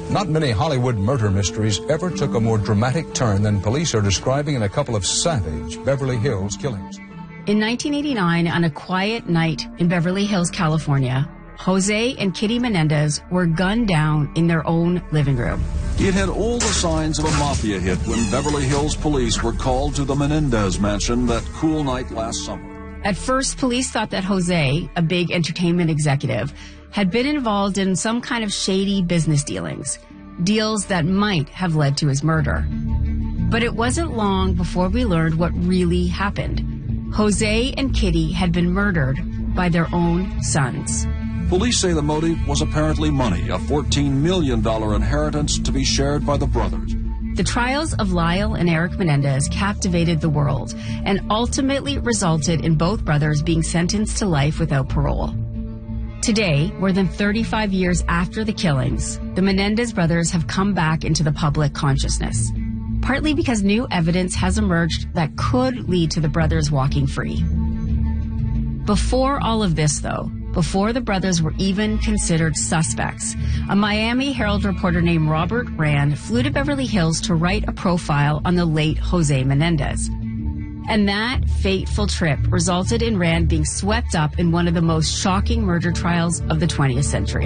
Not many Hollywood murder mysteries ever took a more dramatic turn than police are describing in a couple of savage Beverly Hills killings. In 1989, on a quiet night in Beverly Hills, California, Jose and Kitty Menendez were gunned down in their own living room. It had all the signs of a mafia hit when Beverly Hills police were called to the Menendez mansion that cool night last summer. At first, police thought that Jose, a big entertainment executive, had been involved in some kind of shady business dealings that might have led to his murder. But it wasn't long before we learned what really happened. Jose and Kitty had been murdered by their own sons. Police say the motive was apparently money, a $14 million inheritance to be shared by the brothers. The trials of Lyle and Eric Menendez captivated the world and ultimately resulted in both brothers being sentenced to life without parole. Today, more than 35 years after the killings, the Menendez brothers have come back into the public consciousness, partly because new evidence has emerged that could lead to the brothers walking free. Before all of this, though, before the brothers were even considered suspects, a Miami Herald reporter named Robert Rand flew to Beverly Hills to write a profile on the late Jose Menendez. And that fateful trip resulted in Rand being swept up in one of the most shocking murder trials of the 20th century.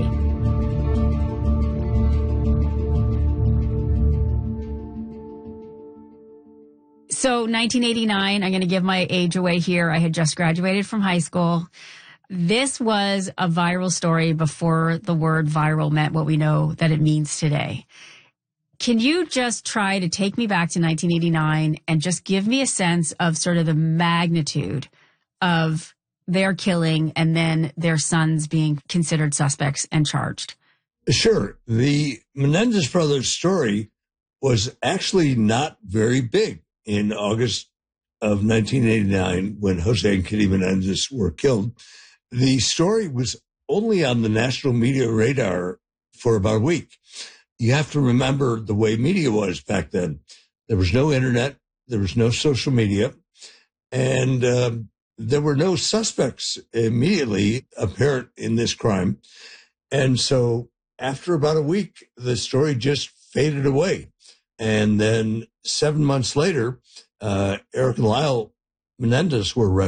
So 1989, I'm going to give my age away here. I had just graduated from high school. This was a viral story before the word viral meant what we know that it means today. Can you just try to take me back to 1989 and just give me a sense of sort of the magnitude of their killing and then their sons being considered suspects and charged? Sure. The Menendez brothers' story was actually not very big in August of 1989 when Jose and Kitty Menendez were killed. The story was only on the national media radar for about a week. You have to remember the way media was back then. There was no internet. There was no social media. And there were no suspects immediately apparent in this crime. And so after about a week, the story just faded away. And then 7 months later, Eric and Lyle Menendez were arrested.